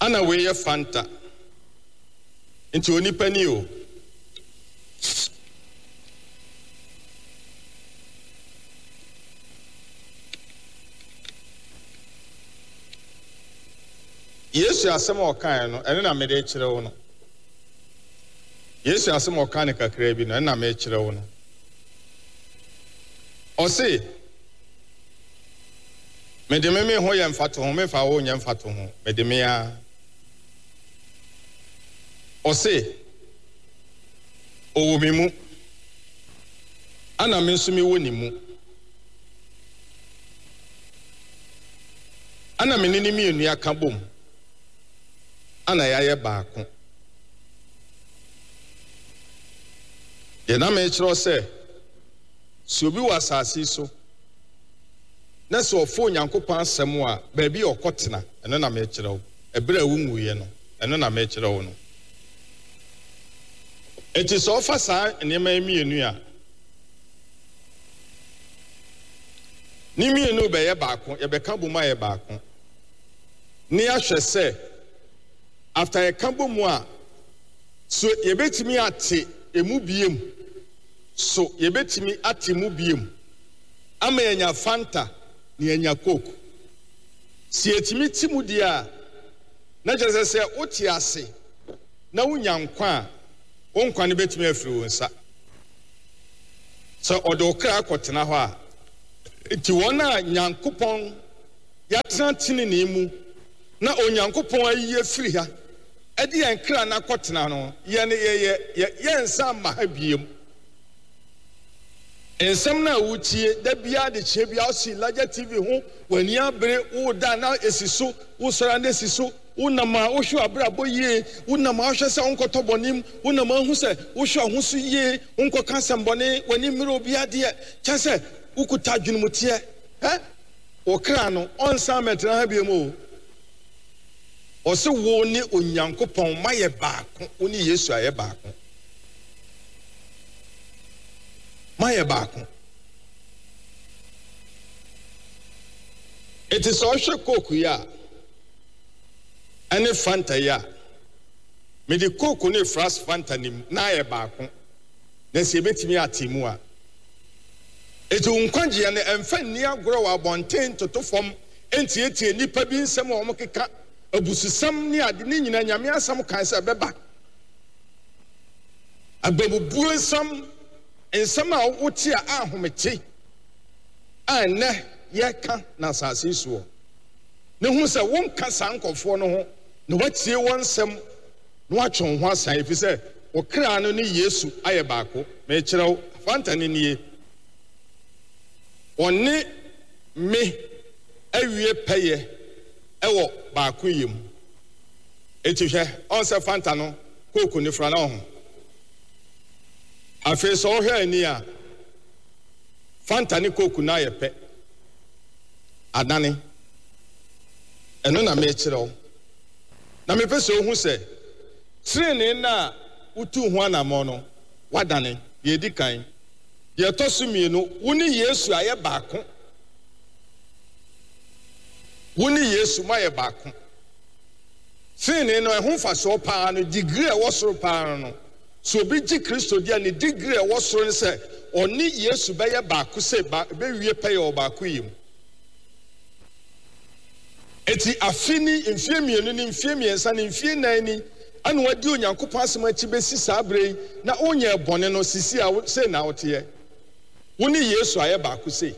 ana we ye Fanta nti onipa ni o Yesu asem okan no ene na me de kire wo no Yesu asem okan ne kakra bi no ene na me kire wo no o se me de me ho ye mfato ho me fa wo nye mfato ho me de me ya o se o mi mu ana me nso me wo ni mu ana me ni mi enu aka bom ana ya ye baako ye na me kiro se si obi wasasi so na so ofo nyankopon asem a ba bi okotena eno na me kiro ebere a wunguye no eno na me kiro no eti so fa sa enema emienu a ni mienu be ye baako ye be ka boma ye baako ni ahwe se after a cambo moi, so ye bet me at a mubium, so ye bet me at a mubium. Amenya Fanta, near Coke. See it me Timudia, not just as I say, Otiase, no young quan, won't can bet me a fluencer. So Odoka Cotanawa, it's one young coupon, Yatsantinimu, na onyankopon ayi free ha edi enkra na kotena no ye ne ye nsam ma ha biem ensam na wutie da bia de che bia o si Laja TV ho wani abere wo da na esiso wo sora na esiso wo na ma wo hwe abrabo ye wo na ma hwe se onkoto bonim wo na ma hu se wo hwe ho so ye onko kansam bone wani miro bia de che se ukuta dwunumutie wo kra no onsam metra ha biem o Ose wo ni onyankopon maye baako oni Yesu aye baako maye baako it is also Coke ya ane Fanta ya me di Coke ne fras Fanta nim na aye baako na se betimi atimu a eti unkwanje ne emfa ni agoro wa bonten totofom enti nipa bi nsem o mo keka abususam ni ade ni nyina nyame asam kan se beba ababubu nsam ensam a woti a ahomete anne yeka na asase so ne hu se won kasa nkofo no ho ne watie won nsam no atwon ho asan efi se wo kra no ni Yesu aye baako me kirew Fanta ni nie oni me awie peye ewo baako yem eti hwe on se Fanta no Coke ni fra na ho afi so hwe ani a Fanta ni Coke na ye pe adane eno na me kirew na me pese ohu se trene na utu ho anamo no wadane ye dikan ye tosumi no woni Yesu aye baako woni Yesu maye baako fini no ehun fa so pa no degree e wosoro pa no so bi ji Kristo dia ne degree e wosoro ne se oni Yesu be ye baako se be wie pe ye baako yim eti afini mfie mienu ni mfie miensa ni mfie nani ana wadi onyankopon asem achi besi sabre na onye bone no sisi a se na wote woni Yesu aye baako se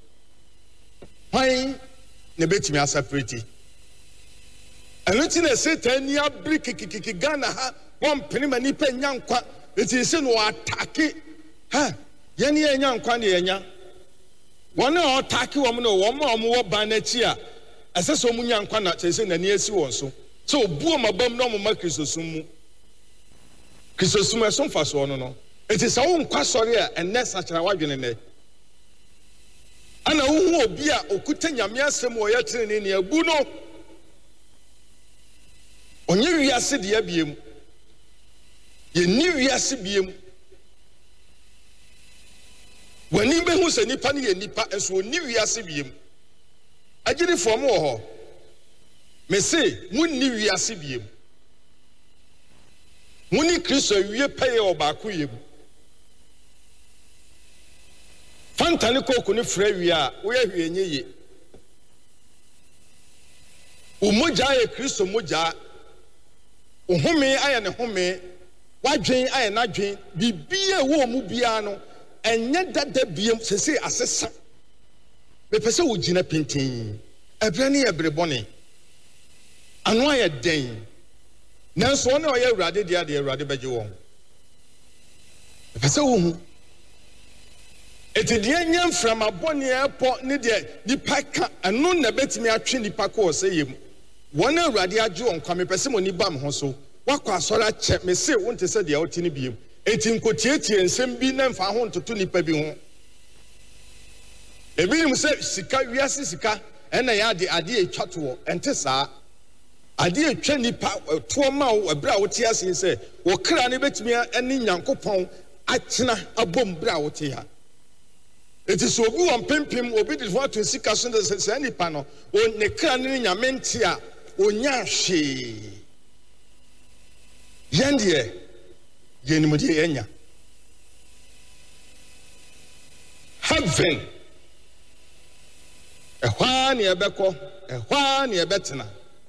pai ne betimi asapreti anuti na Satan ni abri kikiki Ghana ha won penima ni pa nyankwa eti se no atake ha ye ne nyankwa ne yenya won na atake wo no wo ma wo ban na chi a aseso mu nyankwa na se na ni esi won so obuo mabam no mo ma Kristosum mu Kristosum eso mfa so no eti sa wo nkwa sori a enne sachara wadwene ne ana uhu obi a okuta nyame asem wo yetere ne abu no onye wiase de abiem ye ni wiase biem wani behu se nipa ne ye nipa enso oni wiase biem agiri fom wo ho me say munni wiase biem muni Kristo wie peye obako yem fanta ne koku ne fra wie a wo ye hwie nyeye umoja ye Kristo moja ohome aye ne home wadwen aye na dwen bibie wo mu bia no enye dada biem sese asesa me pese wo gina pintin ebre ne ebre bone ano aye den nanso one oye awurade dia de awurade beje won me pese wo hu etidie nyam frama bone epo ne de nipa ka anu na betimi atwe nipa ko oseyem won awurade age won kwa me pese mo ni bam ho so wakwa asora che me se wonte se de awoti ne biem eti nkotietie nsem bi na mfa ho ntoto nipa bi ho ebinim se sika wiase sika ena ya de ade etwato ente saa ade etwa nipa to ma wo bra wo tie ase se wo kra ne betimi ani nyankopɔn atena abom bra wo tie ha eti so obi won pempem obi de ho to sika so de se nipa no o ne kra ne nyame nte a onya hwe yendie yenimudi yenya heaven ehwa ne ebeko ehwa ne ebetena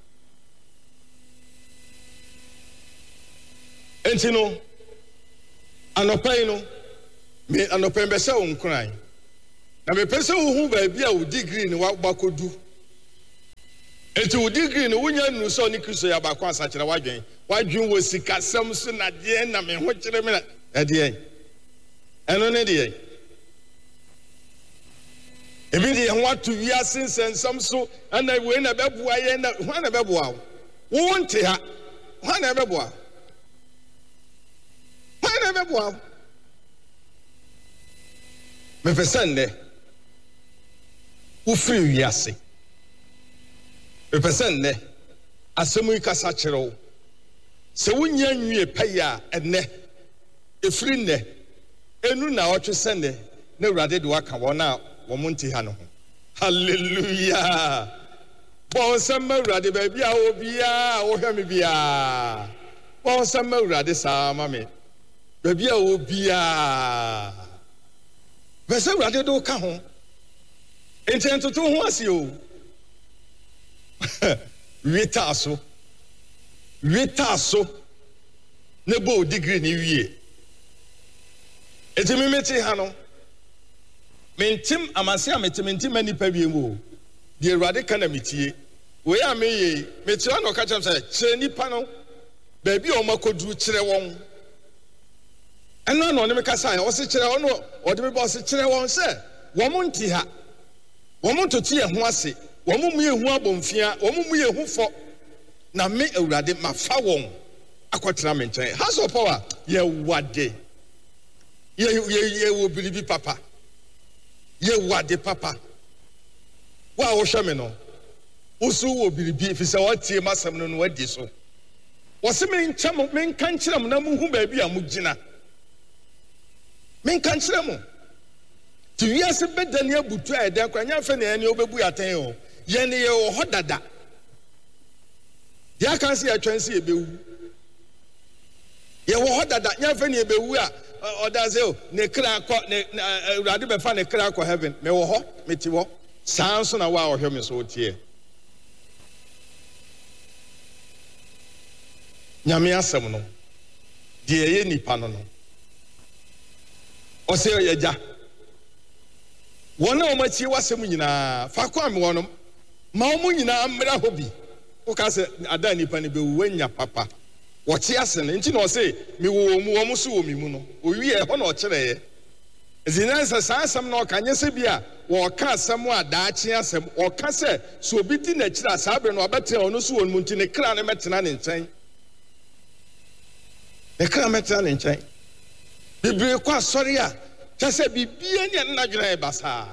entino anopai no me anopai be se onkran na me pese wo hu ba bia wo degree ne wa bakodu enti wo degree ne wonya nu so ne Kristo ya bakwa asakire wadwen wo sika sam so na de na me ho kire me na de eno ne de ebi de ho atu wia sensensam so ana we na beboa ye na ho na beboa wo nte ha ho na beboa me pesende ufri wiase me pesende asemu ikasa kire se wonya nwie paya enne efri nne enu na otwe sende na urade de waka wona wo monti ha no ho hallelujah bon sama urade ba bia obia wo hwe me bia bon sama urade sa mame ba bia obia bese urade do ka ho enti to ho ase o witaso ne bo degree ni wie eti me meti ha no mentim amase ametim mani pa wie mu de awurade kana metie we ameye meti ano ka cham say kire nipa no ba bi o makoduru kire won eno no ne me kasa ya o se kire won o de me bo se kire won se wo mo nti ha wo mo to tie ho ase wo mo mu ye hu abomfia wo mo mu ye hu fo na me awurade mafa won akwatena me nkyɛn house of power ye wade ye wo bilibi papa ye wade papa wa wo hwɛ me no usu wo bilibi fi sɛ watie masɛm no no wadi so wo se me nkyɛm me nka nkyerɛm na mu hu ba bi a mu gina me nka nkyerɛm ti wiase bedani abutu a ɛdan kwa nya fɛ na ɛne obebu yaten o ye ne ye wo hodada dia kan se atwan se ebewu ye wo hodada nya fɛ ne ebewu a odaze o ne kra akọ ne urade be fa ne kra akọ heaven me wo ho meti wo san so na wa ohwe me so tie nyame asem no de ye nipa no o se ye ja wona o ma tie wasem nyina fa kwa me wono ma o mu nyina mra ho bi o ka se ada nipa ne be wanya papa wote asene nti no say me wo mu wo mu so wo mi mu no o wi e ho na o kire ye zinansa sansam na o ka nyese bia wo ka asem a daachi asem o ka se so obi di na kire asabre no obetena ono so won mu nti ne kra ne metena ne nkyɛn ne kra metena ne nkyɛn bibre kwa sɔre a ka se bibie ne na dwena e basa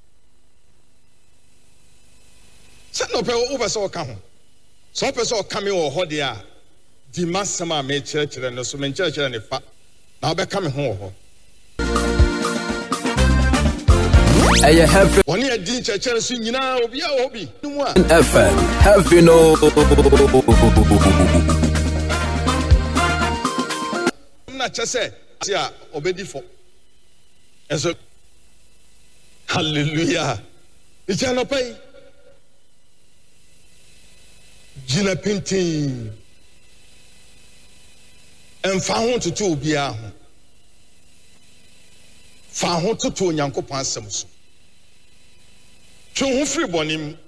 sɛ no pe wo be so ka ho so pe so ka me wo ho de a di masama me kyerɛkyerɛ no so me kyerɛkyerɛ ne fa na obɛka me ho ho Hey, heaven One year din church so nyina obi a obi. FM. Heaven no. Na chese tia obedi for. And so hallelujah. It's an pay. Gina Pintin. And found to two be a found to two Yankopon Sams. So who free bonim?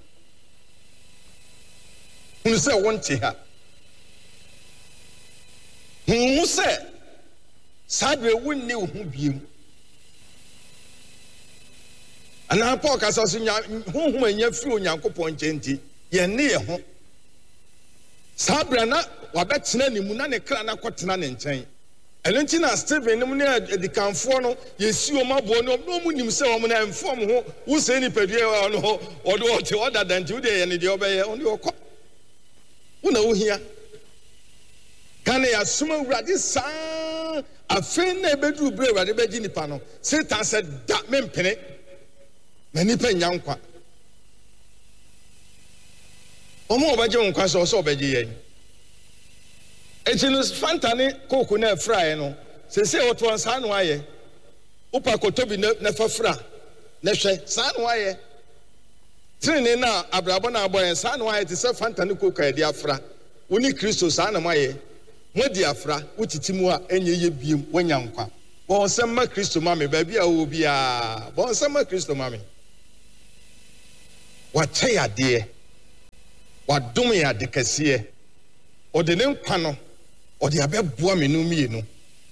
Who said one tea? Who said Sadwe wouldn't know who be. And I poke as whom when you're through Yankopon Genti, you're near home. Sabrana, Wabetina, Munana Krana Cotinan and Chain. And then Tina Stephen, the Canfono, yes, you my boy, no moon himself, and inform who's any pedia or what other than today and the obey on your cop. Who know here? Can I assume this son? A friend never do brave at the Begini panel. Satan said, that men penny. Many pen young qua. Omo baje nkwa so obaje yen. Ejinus fantane koko na fry no. Se se oto ansa no aye. Upa kotobi na fa fra. Na hwe sa no aye. Trene na abrabo na aboyen sa no aye te se fantane koko e di afra. Woni Kristo sa na maye. Mo di afra utitimu a enye ye biem wanya nkwa. Bon semma Kristo mame ba bia wo bia. Bon semma Kristo mame. Wache ya de wadom ya de kese o de ne nkwa no o de abeboa menu mienu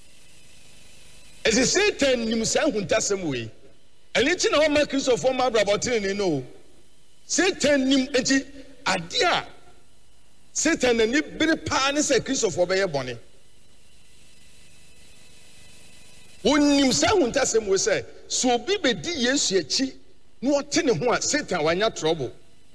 ese Satan nim sa huntasem we eni ti na o ma Christopher ma brabotin ni no Satan nim enti ade a Satan ni bere pa ne se Christopher be ye bone wonim sa huntasem we se so obi be di Yesu achi no te ne ho a Satan wanya trouble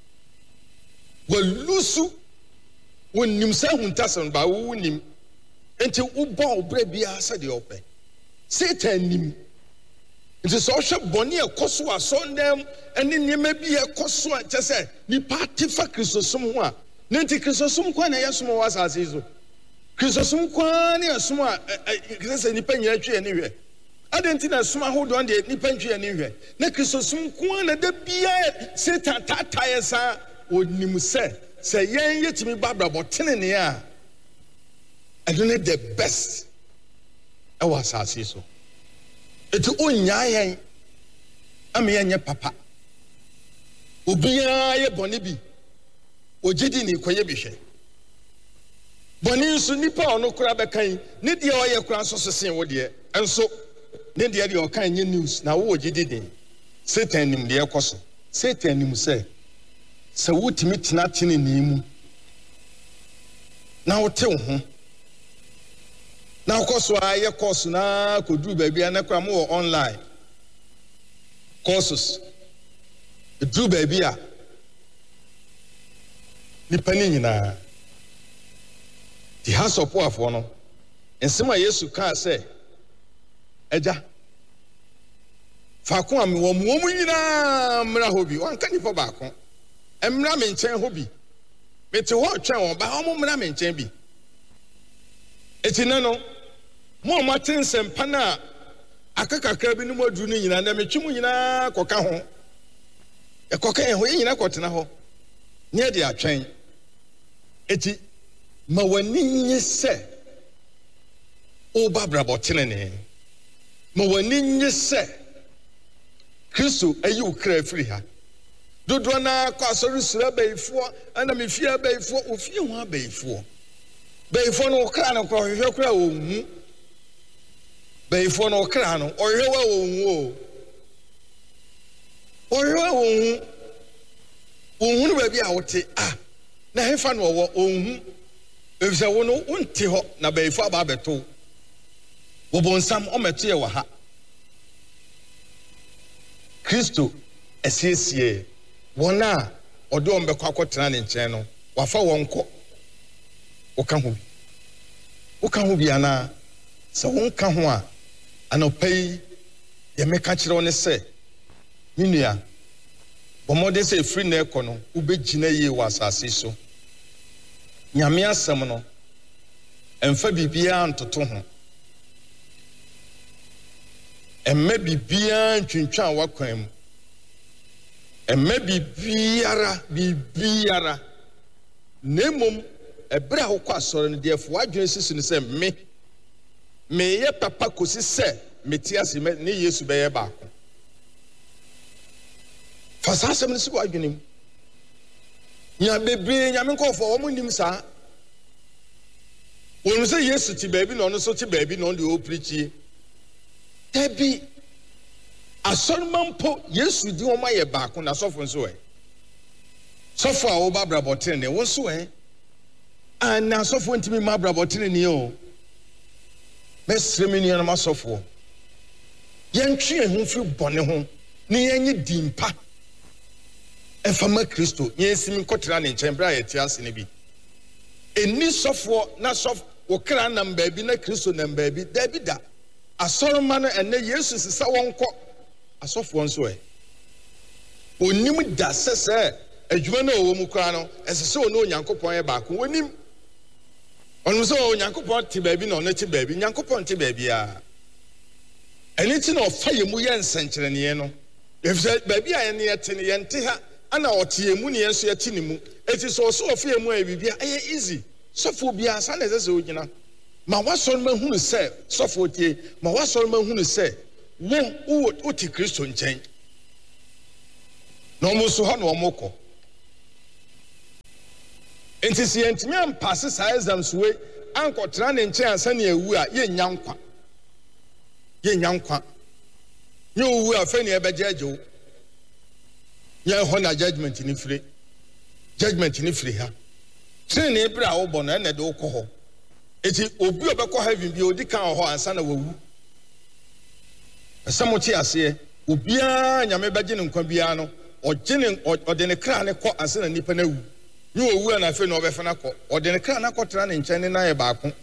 walusu wonim sa huntasem ba wonim enti uba obre bia sa de ope Satan nim enti so hwe bone ekoso asondem ene niema bi ekoso a chese ni party fa Kristosum ho a nenti Kristosum kwa na yesom wa asase so Kristosum kwa na yesom a kese ni panya twe ne hwe adenti na suma hodo ande ni pantwe ne hwe na Kristosum kwa na da bia Satan tataye sa onim se yen yetimi babra botene ne a adone the best e was asase so eti onya yen ame yen papa obia ye bone bi ogidi ni koye bi hwe bone nso nipa ono kura bekan ne de oye kura so sesen wo de enso ne de o kan nye news na wo ogidi din Satan nim de ekoso Satan nim se wutimi tena ni mu na wote wo ho na okoso aye course na koduru ba bia na kwa mo online courses duru ba bia ni pani nyina the house of power for no ensema Yesu ka se eja fa ko am wo mu nyina mra hobi wan ka nipa ba ko emra me nchen hobi mete ho twen won ba ho mra me nchen bi eti no mo matin sempa na akakakra bi no moduru ni nyina na metwemu nyina koka ho e koka ho nyina kotena ho ne de atwen eti ma wani nye se o babra botene ne ma wani nye se Kristo ayi ukra free ha dodo na kwa so rusura beifo ana me fia beifo ofie ho abeifo beifo no kra no kwa hwehwe kra ohu beifo no kra no ohwe wa ohu ohu no ba bi a wote na hefa no wo ohu efise wo no unti ho na beifo aba beto wo bonsam o meto ye wa ha Kristo esiesie wona odo mbekwa akotena ne nchen no wafa wonko woka ho bi ana se wonka ho a anopai ye meka kire one se Minia, Bomode say free nekono, ubejina ye was asiso. Nyamia semono, and Fabi Bian to Tohon. And maybe Bian Chinchan Wakwem. And maybe Biara. Nemum, a bra quassor and dear for agencies in the same me. May ye papa cosi say, Metias met ni years to be a back. For some is what you name. Ya baby, Yaman call for woman, sir. When we say yes to baby, no, so to baby, no, the old preachy. Debbie, a son man po, yes, we do my back on a software way. So far, over Brabotin, they was way. And now, so for to be my Brabotin in you. Best remaining on my software. Young tree who feel bonny home, near any dimpa. And for my Christo, yes, me cotran in chamber at Yassinibi. A new software, not soft, or cran and baby, na Christo and baby, Debbie da. A solemn manner and the yes is a one cock, a soft one's way. When you da says, a juvenile womukrano, as a so no yanko point back, when him on so yanko point baby, no native baby, yanko point baby. And it's no fire muyan century. If that baby I near Tiny and Tiha, and our tea muni and so tinimu, it is also a fear more easy. So for be as as a you know. Ma wason man who say, so for ye, ma wason man who say, wo uti Christian change. No more so no moko. It is the intimate passes exams way, Uncle Tran and chance and ye are ye nyankwa. Ye nyankwa. You are funny about Jajo. Ye honor judgment in free. Judgment in free her. Train Abra Obon and a do coho. It is Obi Obako having the Odika or Sana Wu. Some of us say, Ubia, Yamebajin and Combiano, or Jenning or the Crane court and send a nippaneu. You will not feel no Befanaco, or the Cranaco Tran in China Bako.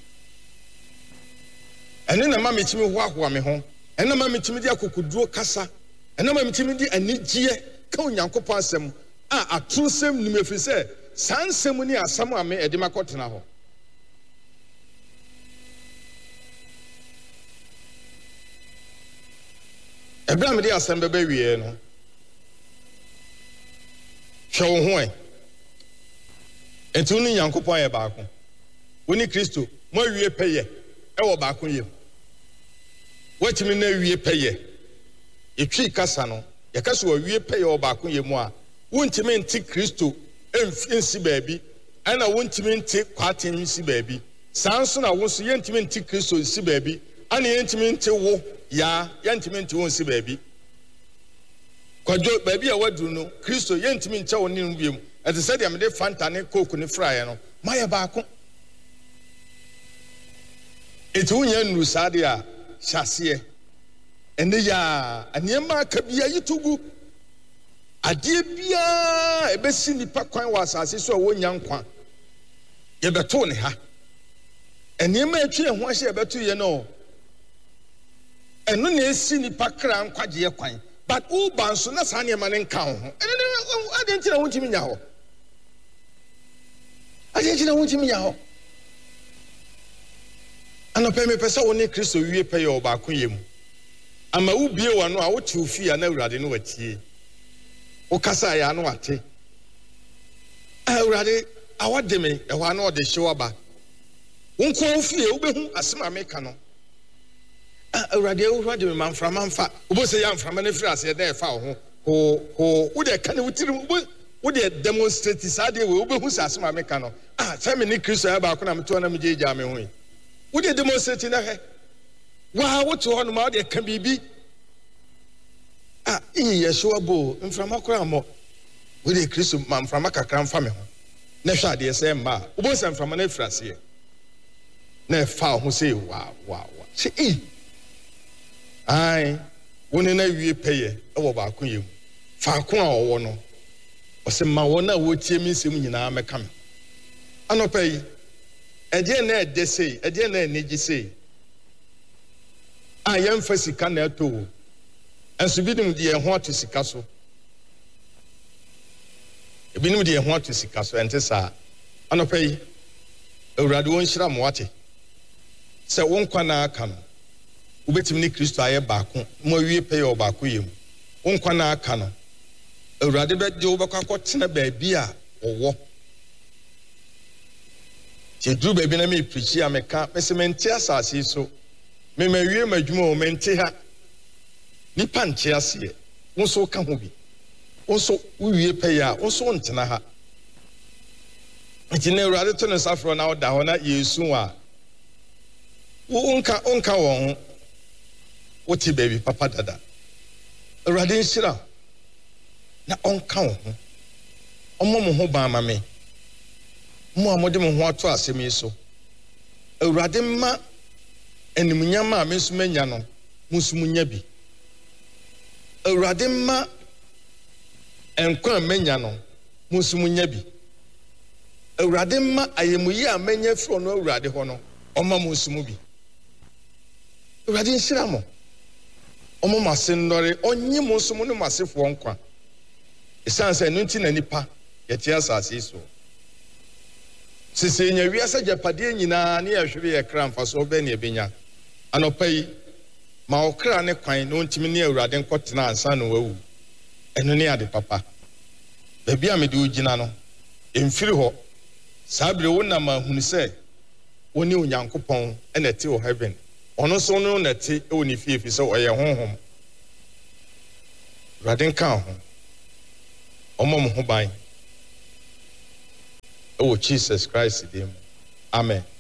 And then a mammy to me walk me home, and a mammy to me could draw Cassa, and a mammy to me and Nijia, Konyanko Passem, a true same Nimefise, San Semonia, someone may a demacotanaho. Abraham de assemble baby no show ho enti uni Yankopon e baako oni Kristo mo awie peye e wo baako yem watimi na awie peye etwi kasa no ye kasa wo awie peye wo baako yem a wontimi nti Kristo ensi baabi ana wontimi nti kwate nsi baabi sanso na wo so yentimi nti Kristo nsi baabi ana yentimi nti wo ya yentimi nti won si baabi kwajo baabi a wadu no Kristo yentimi ncha woni no biem ete said am de Fanta ne Coke ne fry no maye baako eti wonya nuru sade a hyase ene ya anema ka bia yitugu ade bia ebesi nipa kwan wa asase so wonya nkwa ye beto ne ha enema atwe ho ahye ebeto ye no eno na esi nipa kra nkwaje ye kwan but u banso na sa ne ma ne nka ho adentina wontimi nya ho adentina wontimi nya ho anope me pesa woni Kristo wie pe ye obaako yemu ama u bie wa no a wo tu fi ya na Awurade no watie o kasa ya no ate Awurade awademe e ho na ode hye waba wonko fi e ubehu asema meka no Awurade Awurade me manfra ubo se ya mfra ne fira se de fa ho wo de ka ne wutiri wo de demonstrate sade we ubehu se asema meka no se me ni Kristo ya ba ko na mto na mjeja me ho wo de demonstrate na he wa wo to ho no ma wo de ka bibi Yesu abo mfra makora mo wo de Kristo manfra makakra mfa me ho na hwa de se mba ubo se mfra na fira se na fa ho se wa se ai woni na wie peye e wo baako yem fa ko a wo no o se ma wo na wo tie mi nsem nyina meka me anopa yi ede na ede sei ede na enegi sei a yem fa sika na to Enso binom de ho ato sika so. Ebinom de ho ato sika so ente saa. Anopa yi Awurade won hyira mo wate. Se won kwa na aka no. Ubetim ni Kristo aye baako, mo wie pay o baako yem. Won kwa na aka no. Awurade be de obekwa kwotena baabi a owo. Ti dru baabi na me preach ya meka, mese mente asase so. Me mawie madwuma o mente ha. Nipa nche ase. Won so ka ho bi. Won so wie pay a, won so ntena ha. Nti na Awurade to no safro na oda ho na Yesu a. Unka won. Woti baby papa dada. Awurade nhyira. Na onka wo ho. Omo mo ho ba ma me. Mo amode mo ho ato asem yi so. Awurade ma animunyama a me so manya no, musumunya bi. Awurade ma enkwa manya no, musumunya bi. Awurade ma ayemuyi a manya fro no Awurade ho no, oma musumu bi. Awurade nhyira mo. Omo mase ndore onyi mo nso mo no masefo nkwa. Esanse no nti na nipa yete asase so. Sisi nya wiasa japade nyina ne yahwere ye kramfa so be ne ebenya. Anopa yi ma okra ne kwan no ntimi ne Awurade nkotena ansa no wawu. Eno ne ade papa. Baabi a me de ogina no emfiri ho. Sabre wona ma hunu se woni onyankopon ene te o heaven. Ono so no na te e woni fiefi se oye honhom. Awurade nka ho. Omo mo ho ban. Oh, Jesus Christ, amen.